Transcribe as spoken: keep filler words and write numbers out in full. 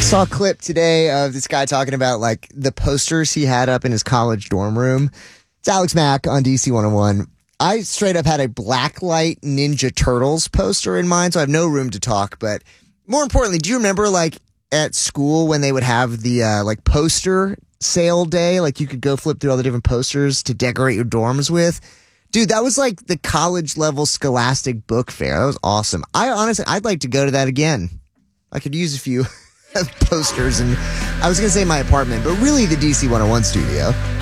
Saw a clip today of this guy talking about like the posters he had up in his college dorm room. It's Alex Mack on D C one oh one. I straight up had a Blacklight Ninja Turtles poster in mind, so I have no room to talk. But more importantly, do you remember like at school when they would have the uh, like poster sale day? Like you could go flip through all the different posters to decorate your dorms with. Dude, that was like the college level Scholastic book fair. That was awesome. I honestly, I'd like to go to that again. I could use a few posters, and I was going to say my apartment, but really the D C one oh one studio.